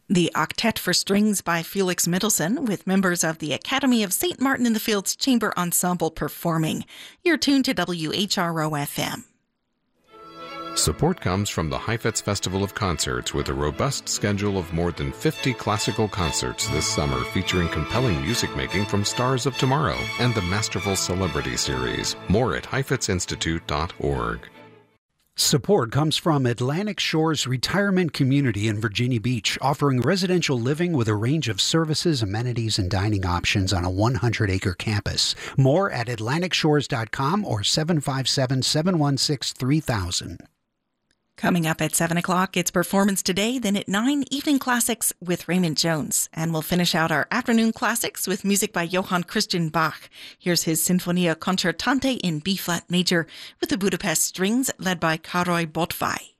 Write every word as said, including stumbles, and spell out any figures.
The Octet for Strings by Felix Mendelssohn, with members of the Academy of Saint Martin in the Fields Chamber Ensemble performing. You're tuned to W H R O F M. Support comes from the Heifetz Festival of Concerts, with a robust schedule of more than fifty classical concerts this summer, featuring compelling music making from stars of tomorrow and the Masterful Celebrity Series. More at heifetz institute dot org. Support comes from Atlantic Shores Retirement Community in Virginia Beach, offering residential living with a range of services, amenities, and dining options on a one hundred acre campus. More at atlantic shores dot com or seven five seven, seven one six, three thousand. Coming up at seven o'clock, it's Performance Today. Then at nine, Evening Classics with Raymond Jones. And we'll finish out our afternoon classics with music by Johann Christian Bach. Here's his Sinfonia Concertante in B-flat major with the Budapest Strings, led by Károly Botvály.